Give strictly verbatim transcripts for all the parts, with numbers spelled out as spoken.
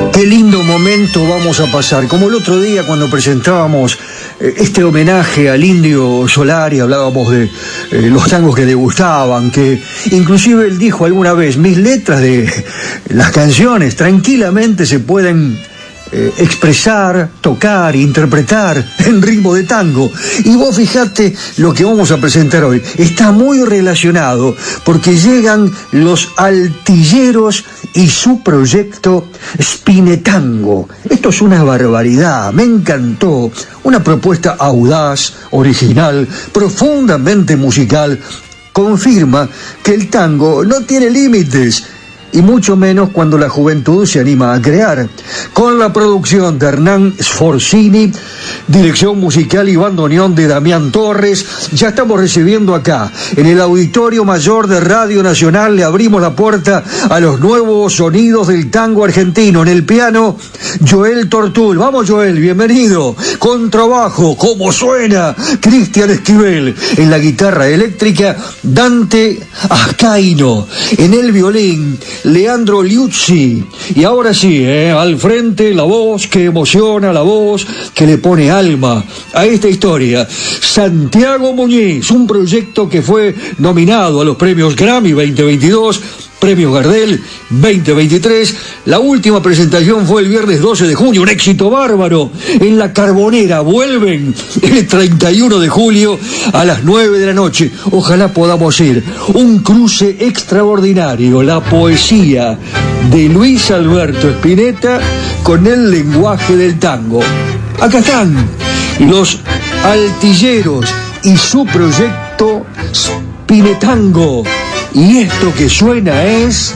Qué lindo momento vamos a pasar. Como el otro día cuando presentábamos eh, este homenaje al Indio Solari, hablábamos de eh, los tangos que le gustaban, que inclusive él dijo alguna vez, mis letras de las canciones tranquilamente se pueden eh, expresar, tocar, interpretar en ritmo de tango. Y vos fijate lo que vamos a presentar hoy. Está muy relacionado porque llegan los Altilleros y su proyecto Spinetango. Esto es una barbaridad, me encantó. Una propuesta audaz, original, profundamente musical. Confirma que el tango no tiene límites, y mucho menos cuando la juventud se anima a crear. Con la producción de Hernán Sforzini, dirección musical y bandoneón de Damián Torres, ya estamos recibiendo acá, en el Auditorio Mayor de Radio Nacional, le abrimos la puerta a los nuevos sonidos del tango argentino. En el piano, Joel Tortul. Vamos, Joel, bienvenido. Contrabajo, ¿cómo suena? Cristian Esquivel. En la guitarra eléctrica, Dante Ascaino. En el violín, Leandro Liuzzi. Y ahora sí, eh, al frente, la voz que emociona, la voz que le pone alma a esta historia, Santiago Muñiz, un proyecto que fue nominado a los premios Grammy veinte veintidós, premios Gardel veinte veintitrés. La última presentación fue el viernes doce de junio, un éxito bárbaro. En la Carbonera vuelven el treinta y uno de julio a las nueve de la noche. Ojalá podamos ir. Un cruce extraordinario, la poesía de Luis Alberto Spinetta con el lenguaje del tango. Acá están los Altilleros y su proyecto Spinetango. Y esto que suena es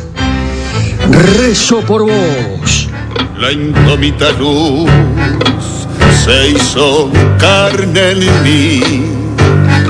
Rezo por vos. La indómita luz se hizo carne en mí,